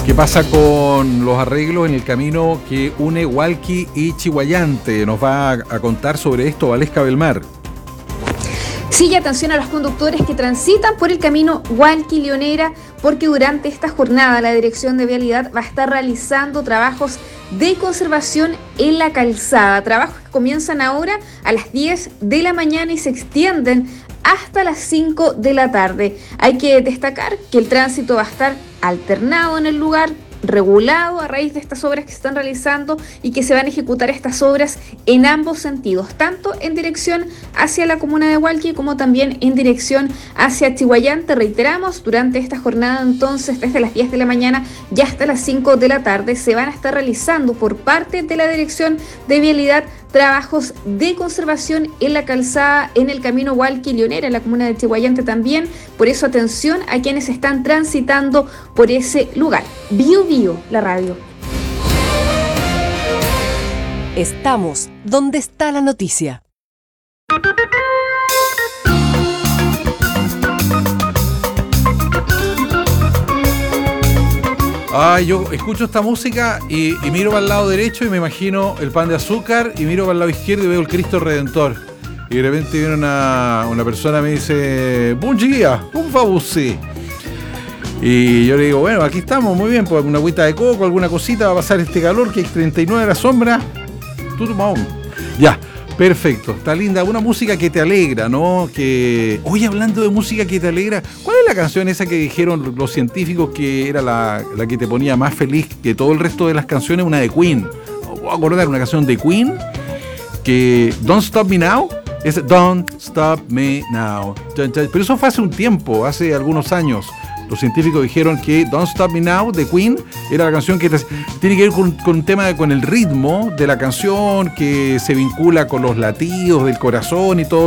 ¿Qué pasa con los arreglos en el camino que une Hualqui y Chillhuayante? Nos va a contar sobre esto Valesca Belmar. Sí, y atención a los conductores que transitan por el camino Hualqui-Leonera, porque durante esta jornada la Dirección de Vialidad va a estar realizando trabajos de conservación en la calzada. Trabajos que comienzan ahora a las 10 de la mañana y se extienden hasta las 5 de la tarde. Hay que destacar que el tránsito va a estar alternado en el lugar, regulado a raíz de estas obras que se están realizando y que se van a ejecutar estas obras en ambos sentidos, tanto en dirección hacia la comuna de Hualqui como también en dirección hacia Chillhuayante. Reiteramos, durante esta jornada entonces desde las 10 de la mañana y hasta las 5 de la tarde se van a estar realizando por parte de la Dirección de Vialidad trabajos de conservación en la calzada, en el camino Hualqui-Leonera, en la comuna de Chillhuayante también. Por eso atención a quienes están transitando por ese lugar. Bio Bio, la radio. Estamos donde está la noticia. Yo escucho esta música y miro para el lado derecho y me imagino el pan de azúcar, y miro para el lado izquierdo y veo el Cristo Redentor. Y de repente viene una persona y me dice: Buen día, un fabusi. Y yo le digo: bueno, aquí estamos, muy bien, pues una agüita de coco, alguna cosita, va a pasar este calor que hay 39 a la sombra. Ya, perfecto, está linda, una música que te alegra, ¿no? Oye, hablando de música que te alegra, ¿cuál es la canción esa que dijeron los científicos que era la que te ponía más feliz que todo el resto de las canciones? Una de Queen. Voy a acordar una canción de Queen que Don't Stop Me Now. Es Don't Stop Me Now. Pero eso fue hace un tiempo, hace algunos años. Los científicos dijeron que Don't Stop Me Now de Queen era la canción que tiene que ver con un tema, con el ritmo de la canción, que se vincula con los latidos del corazón y todo